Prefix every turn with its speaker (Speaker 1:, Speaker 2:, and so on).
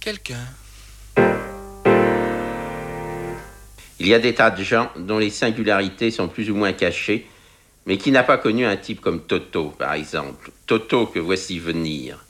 Speaker 1: quelqu'un.
Speaker 2: Il y a des tas de gens dont les singularités sont plus ou moins cachées, mais qui n'a pas connu un type comme Toto, par exemple. Toto que voici venir.